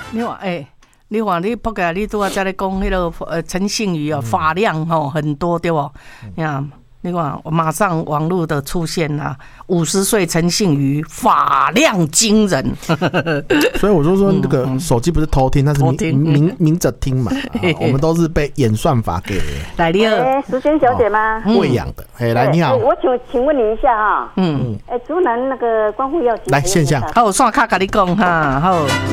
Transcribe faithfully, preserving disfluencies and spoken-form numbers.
你看，哎、欸，你看你扑个，你拄仔才咧讲迄个呃陈信宇哦，发量吼很多对不？你看。你看，马上网络的出现啦，五十岁陈信宇发量惊人， 所以我就说那个手机不是偷听，那是明明明着听嘛、啊，我们都是被演算法给来你好， 淑娟小姐吗？ 喂养的，哎，来你好， 我请请问你一下哈， 嗯， 哎，竹南那个观护药局来线下， 好，线卡跟你讲哈，好。